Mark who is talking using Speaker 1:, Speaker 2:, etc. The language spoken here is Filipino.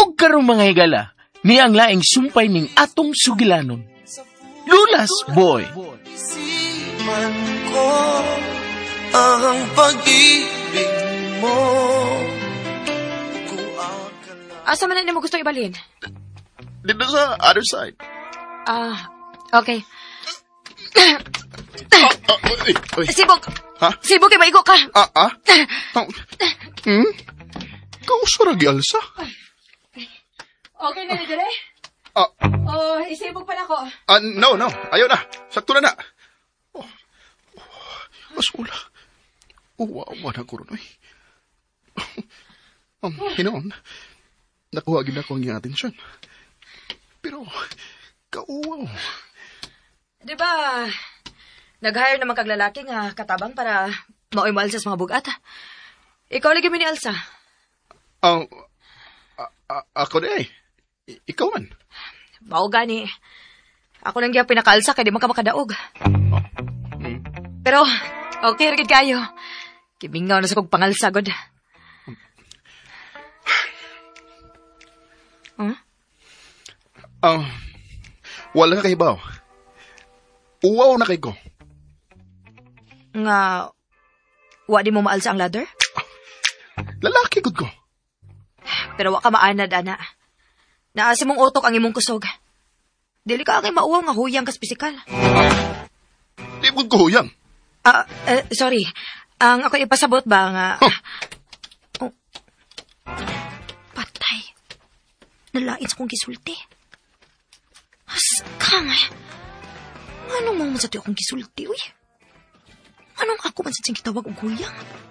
Speaker 1: ug karong mga higala, ni ang laing sumpay ning atong sugilanon. Lulas, boy!
Speaker 2: Isipan ko ang pag-ibig mo.
Speaker 3: Asa man na mo gusto ibalhin?
Speaker 4: Dito sa other side.
Speaker 3: Okay.
Speaker 4: Uy.
Speaker 3: Sibok!
Speaker 4: Ha?
Speaker 3: Sibok, kay maigo ka!
Speaker 4: Kausaragi, Alsa?
Speaker 3: Okay na, Dere? Isibok pa na ko.
Speaker 4: No. Ayaw na. Sakto na na. Masula. Uwawa na ko ron, oy. Hinoon, nakuha gina ko ang iyong atensyon. Pero, kauwaw.
Speaker 3: Diba, nag-hire naman kag lalaki nga katabang para maoy mo Alsa sa mga bugat. Ikaw lagi mo ni Alsa.
Speaker 4: Ako na eh. Ikaw man.
Speaker 3: Mao gani. Ako lang gyud pinakaalsa kay di man ka makadaog. Pero, okay rigid kayo. Kibingaw na sa kong pangalsa, god.
Speaker 4: Wala na kahibaw. Uwaw na kay ko.
Speaker 3: Nga, wa di mo maalsa ang ladder?
Speaker 4: Lalaki gud ko.
Speaker 3: Pero wa ka maanad, ana. Naasi mong utok ang imong kusog. Dili ka kay mauwaw nga huyang kas pisikal.
Speaker 4: Di mo ko huyang.
Speaker 3: Sorry. Ang ako ipasabot ba nga... Oh. Patay. Nalain sa kong gisulti. Askang eh. Anong mo man sa tiyo akong gisulti, uy? Anong ako man sa tiyang kitawag og huyang?